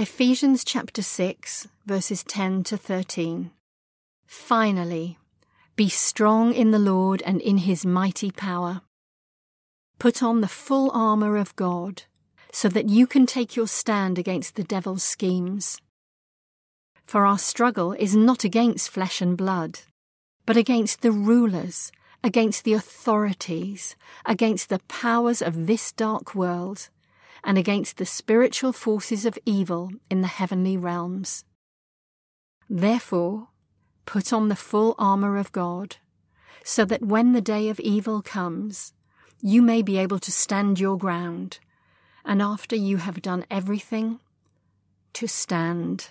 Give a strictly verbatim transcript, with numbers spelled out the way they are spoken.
Ephesians chapter six, verses ten to thirteen. Finally, be strong in the Lord and in his mighty power. Put on the full armour of God, so that you can take your stand against the devil's schemes. For our struggle is not against flesh and blood, but against the rulers, against the authorities, against the powers of this dark world, and against the spiritual forces of evil in the heavenly realms. Therefore, put on the full armour of God, so that when the day of evil comes, you may be able to stand your ground, and after you have done everything, to stand.